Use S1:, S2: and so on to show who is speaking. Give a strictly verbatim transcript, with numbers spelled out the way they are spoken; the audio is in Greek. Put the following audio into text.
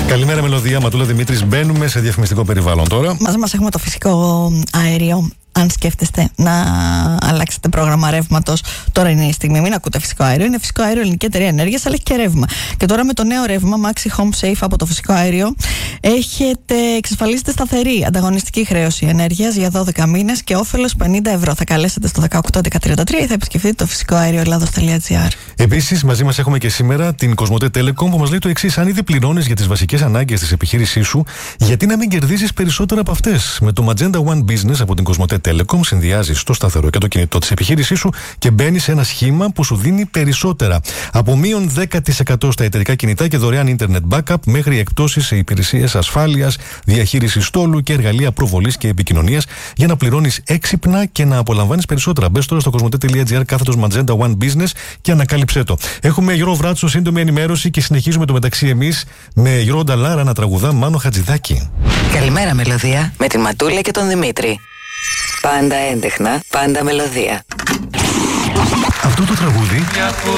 S1: Καλημέρα, Μελωδία. Ματούλα Δημήτρης. Μπαίνουμε σε διαφημιστικό περιβάλλον τώρα.
S2: Μαζί μας έχουμε το φυσικό αέριο. Αν σκέφτεστε να αλλάξετε πρόγραμμα ρεύματος, τώρα είναι η στιγμή. Μην ακούτε φυσικό αέριο. Είναι φυσικό αέριο Ελληνική Εταιρεία Ενέργειας, αλλά έχει και ρεύμα. Και τώρα με το νέο ρεύμα Maxi Home Safe από το φυσικό αέριο έχετε, εξασφαλίζετε σταθερή ανταγωνιστική χρέωση ενέργειας για δώδεκα μήνες και όφελος πενήντα ευρώ. Θα καλέσετε στο δεκαοκτώ έντεκα τριάντα τρία ή θα επισκεφτείτε το φυσικό αέριο ελλάδος τελεία τζι άρ.
S1: Επίσης, μαζί μας έχουμε και σήμερα την Κοσμοτέ Telecom που μας λέει το εξής: αν ήδη πληρώνεις για τις βασικές ανάγκες της επιχείρησής σου, γιατί να μην κερδίσεις περισσότερα από αυτές? Με το Magenta One Business από την Κοσμοτέ Telecom συνδυάζεις το σταθερό και το κινητό της επιχείρησής σου και μπαίνεις σε ένα σχήμα που σου δίνει περισσότερα. Από μείον δέκα τοις εκατό στα εταιρικά κινητά και δωρεάν internet backup μέχρι εκπτώσεις σε υπηρεσίες ασφάλειας, διαχείρισης στόλου και εργαλεία προβολής και επικοινωνίας για να πληρώνεις έξυπνα και να απολαμβάνεις περισσότερα. Μπες τώρα στο κοσμοτέ τελεία τζι άρ κάθετος Magenta One Business και ανακάλυψέ το. Έχουμε Γιώργο Βράτσο, σύντομη ενημέρωση και συνεχίζουμε το μεταξύ εμείς με Γιώργο Νταλάρα να τραγουδά Μάνο Χατζηδάκη.
S3: Καλημέρα, Μελωδία, με τη Ματούλα και τον Δημήτρη. Πάντα έντεχνα, πάντα μελωδία.
S1: Αυτό το τραγούδι